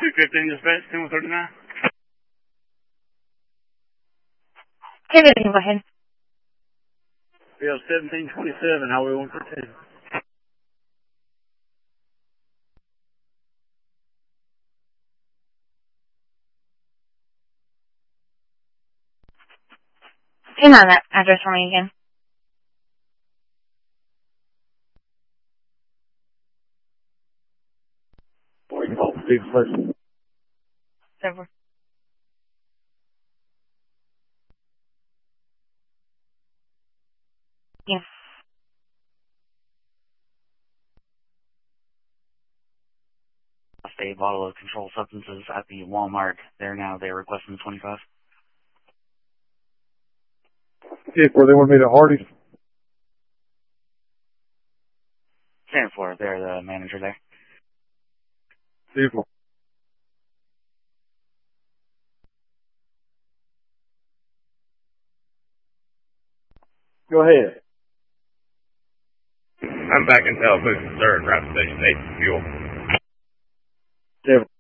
215 dispatch, 1039. Hey, go ahead. Field 1727, Highway 113. Hang on that address for me again. Server. Yes. A bottle of controlled substances at the Walmart. They're requesting 25. Yeah, where they want me to Hardee's. Stand for they're the manager there. Beautiful. Go ahead. I'm back in Tel Fusion, sir, at Route Station 8 Fuel. Yeah.